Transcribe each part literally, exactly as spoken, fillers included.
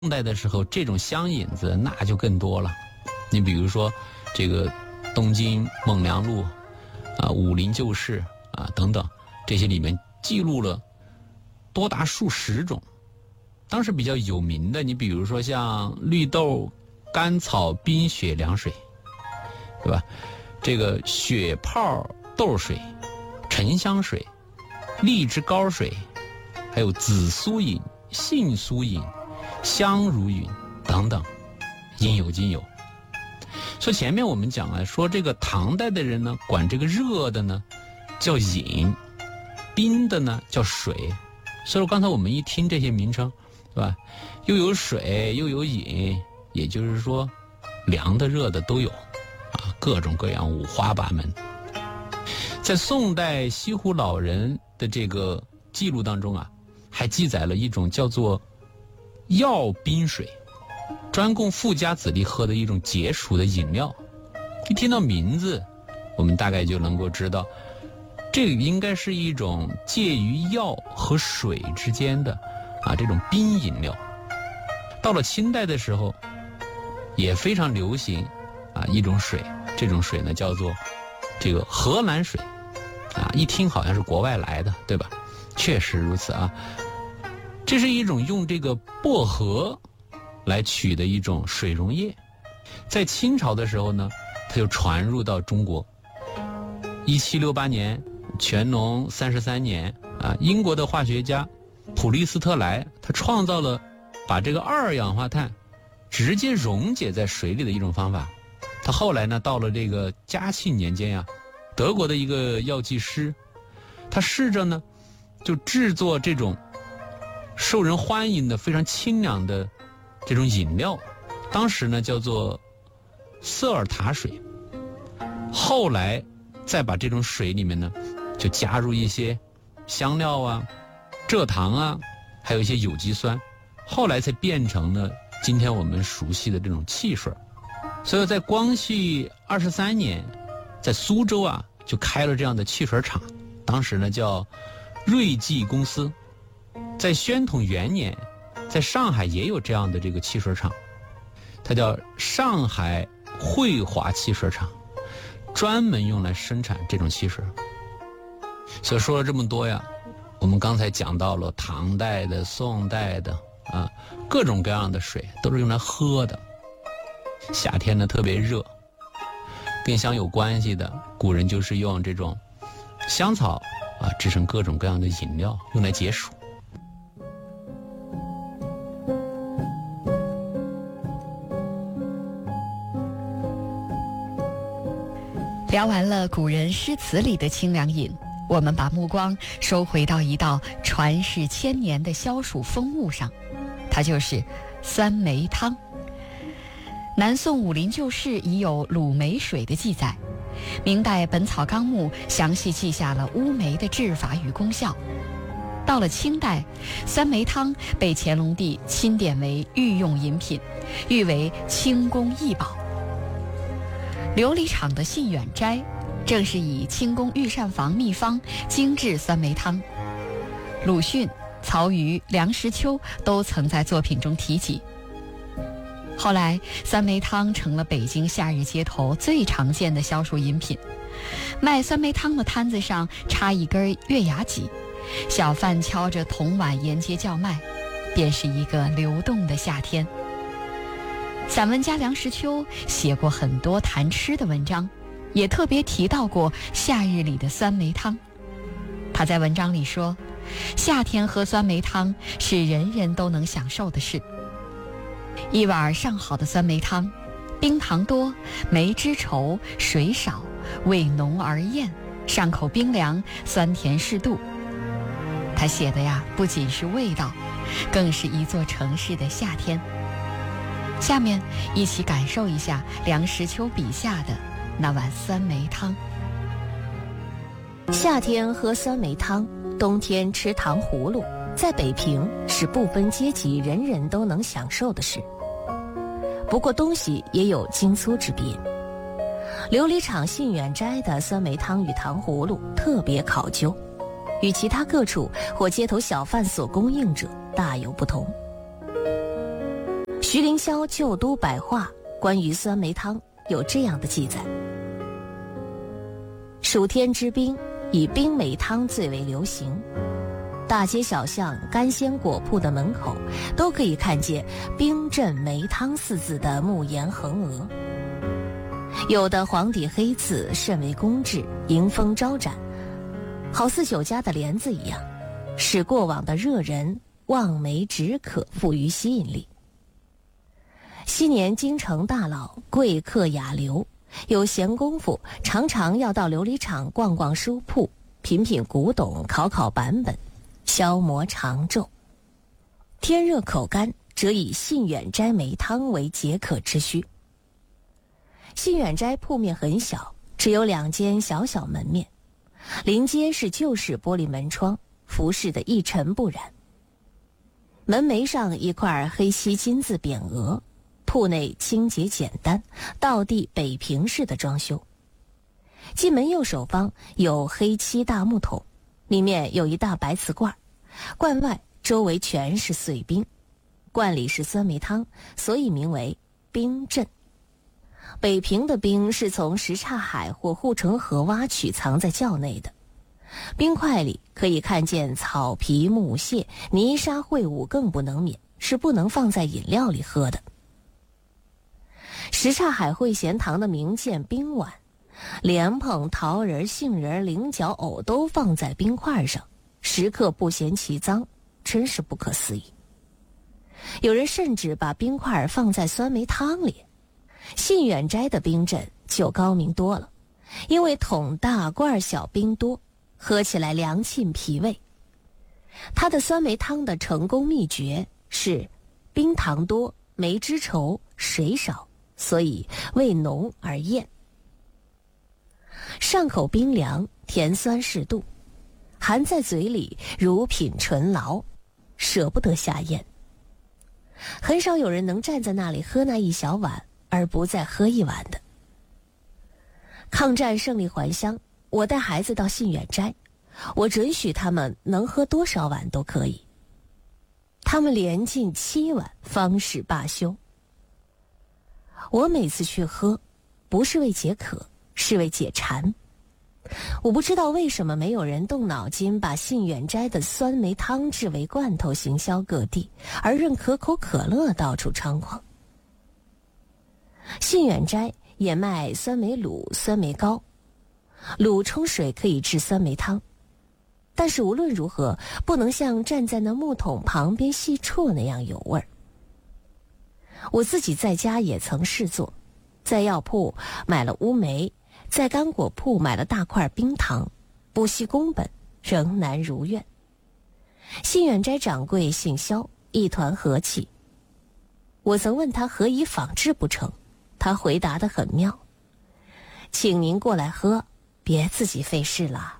宋代的时候，这种香引子那就更多了。你比如说，这个《东京孟良录》啊，《武林旧事》啊等等，这些里面记录了多达数十种。当时比较有名的，你比如说像绿豆甘草冰雪凉水，对吧？这个雪泡豆水、沉香水、荔枝膏水，还有紫苏饮、杏苏饮、香如饮等等，应有尽有。所以前面我们讲了，说这个唐代的人呢，管这个热的呢叫饮，冰的呢叫水。所以刚才我们一听这些名称，是吧？又有水又有饮，也就是说凉的热的都有啊，各种各样，五花八门。在宋代西湖老人的这个记录当中啊，还记载了一种叫做药冰水，专供富家子弟喝的一种解暑的饮料。一听到名字，我们大概就能够知道，这个应该是一种介于药和水之间的啊这种冰饮料。到了清代的时候，也非常流行啊一种水，这种水呢叫做这个荷兰水啊，一听好像是国外来的，对吧？确实如此啊。这是一种用这个薄荷来取的一种水溶液，在清朝的时候呢，它就传入到中国。一七六八年，乾隆三十三年啊，英国的化学家普利斯特莱，他创造了把这个二氧化碳直接溶解在水里的一种方法。他后来呢，到了这个嘉庆年间呀、啊，德国的一个药剂师，他试着呢，就制作这种受人欢迎的非常清凉的这种饮料，当时呢叫做瑟尔塔水。后来再把这种水里面呢，就加入一些香料啊、蔗糖啊，还有一些有机酸，后来才变成了今天我们熟悉的这种汽水。所以在光绪二十三年，在苏州啊就开了这样的汽水厂，当时呢叫瑞记公司。在宣统元年，在上海也有这样的这个汽水厂，它叫上海汇华汽水厂，专门用来生产这种汽水。所以说了这么多呀，我们刚才讲到了唐代的、宋代的啊，各种各样的水都是用来喝的。夏天呢特别热，跟香有关系的，古人就是用这种香草啊制成各种各样的饮料，用来解暑。 聊完了古人诗词里的清凉饮，我们把目光收回到一道传世千年的消暑风物上，它就是酸梅汤。南宋《武林旧事》已有卤梅水的记载，明代《本草纲目》详细记下了乌梅的制法与功效。到了清代，酸梅汤被乾隆帝钦点为御用饮品，誉为清宫异宝。琉璃厂的信远斋正是以清宫御膳房秘方精制酸梅汤，鲁迅、曹禺、梁实秋都曾在作品中提及。后来酸梅汤成了北京夏日街头最常见的消暑饮品，卖酸梅汤的摊子上插一根月牙戟，小贩敲着铜碗沿街叫卖，便是一个流动的夏天。散文家梁实秋写过很多谈吃的文章，也特别提到过夏日里的酸梅汤。他在文章里说，夏天喝酸梅汤是人人都能享受的事。一碗上好的酸梅汤，冰糖多，梅汁稠，水少，味浓而艳，上口冰凉，酸甜适度。他写的呀，不仅是味道，更是一座城市的夏天。下面一起感受一下梁实秋笔下的那碗酸梅汤。 夏天喝酸梅汤，冬天吃糖葫芦，在北平是不分阶级人人都能享受的事。不过东西也有精粗之别，琉璃厂信远斋的酸梅汤与糖葫芦特别考究，与其他各处或街头小贩所供应者大有不同。 徐凌霄《旧都百话》关于酸梅汤有这样的记载：暑天之冰，以冰梅汤最为流行。大街小巷、干鲜果铺的门口，都可以看见“冰镇梅汤”四字的木檐横额。有的黄底黑字甚为工致，迎风招展，好似酒家的帘子一样，使过往的热人望梅止渴富于吸引力。昔年京城大佬贵客雅流，有闲工夫，常常要到琉璃厂逛逛书铺，品品古董，考考版本，消磨长昼。天热口干，则以信远斋梅汤为解渴之需。信远斋铺面很小，只有两间小小门面，临街是旧式玻璃门窗，服饰的一尘不染。门楣上一块黑漆金字匾额，铺内清洁简单，道地北平式的装修。进门右手方有黑漆大木桶，里面有一大白瓷罐，罐外周围全是碎冰，罐里是酸梅汤，所以名为冰镇。北平的冰是从什刹海或护城河挖取，藏在窖内的。冰块里可以看见草皮、木屑、泥沙秽物，更不能免，是不能放在饮料里喝的。什刹海会贤堂的名鉴冰碗，莲蓬、桃仁、杏仁、菱角、藕都放在冰块上，食客不嫌其脏，真是不可思议。有人甚至把冰块放在酸梅汤里。信远斋的冰镇就高明多了，因为桶大罐小，冰多，喝起来凉沁脾胃。它的酸梅汤的成功秘诀是冰糖多，梅汁稠，水少，所以味浓而艳。上口冰凉，甜酸适度，含在嘴里如品醇醪，舍不得下咽。很少有人能站在那里喝那一小碗而不再喝一碗的。抗战胜利还乡，我带孩子到信远斋，我准许他们能喝多少碗都可以。他们连进七碗方始罢休。我每次去喝，不是为解渴，是为解馋。我不知道为什么没有人动脑筋把信远斋的酸梅汤制为罐头行销各地，而任可口可乐到处猖狂。信远斋也卖酸梅卤、酸梅糕，卤冲水可以制酸梅汤，但是无论如何不能像站在那木桶旁边细啜那样有味儿。我自己在家也曾试做，在药铺买了乌梅，在干果铺买了大块冰糖，不惜工本，仍难如愿。信远斋掌柜姓萧，一团和气。我曾问他何以仿制不成，他回答得很妙：请您过来喝，别自己费事了。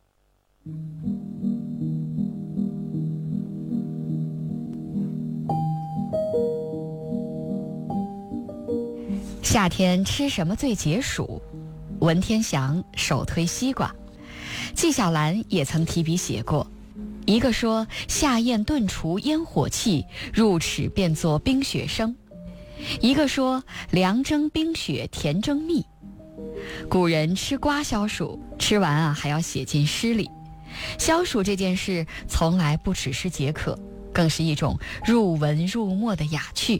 夏天吃什么最解暑？文天祥首推西瓜，纪晓岚也曾提笔写过。一个说夏宴炖除烟火气，入齿变作冰雪声；一个说凉蒸冰雪甜蒸蜜。古人吃瓜消暑，吃完啊还要写进诗里。消暑这件事从来不只是解渴，更是一种入文入墨的雅趣。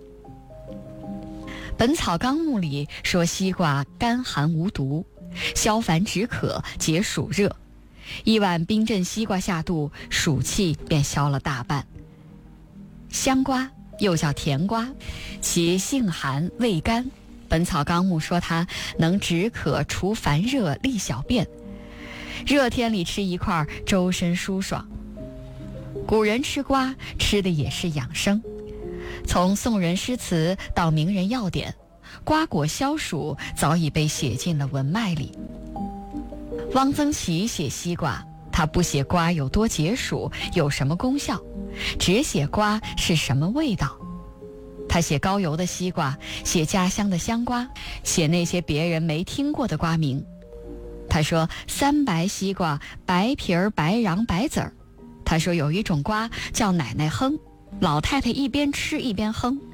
本草纲目里说西瓜甘寒无毒，消烦止渴，解暑热。一碗冰镇西瓜下肚，暑气便消了大半。香瓜又叫甜瓜，其性寒味甘，本草纲目说它能止渴除烦热利小便，热天里吃一块周身舒爽。古人吃瓜吃的也是养生，从宋人诗词到名人药典，瓜果消暑早已被写进了文脉里。汪曾祺写西瓜，他不写瓜有多解暑，有什么功效，只写瓜是什么味道。他写高邮的西瓜，写家乡的香瓜，写那些别人没听过的瓜名。他说三白西瓜，白皮儿白瓤白籽儿。他说有一种瓜叫奶奶哼，老太太一边吃一边哼。